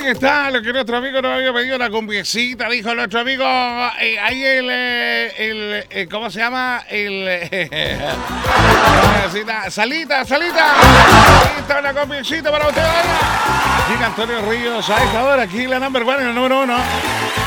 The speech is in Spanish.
Ahí está lo que nuestro amigo nos había pedido, la cumbiecita, dijo nuestro amigo. Ahí ¿cómo se llama? Salita. Ahí está una cumbiecita para usted. Aquí Antonio Ríos, a esta hora, aquí la number one, el número 1.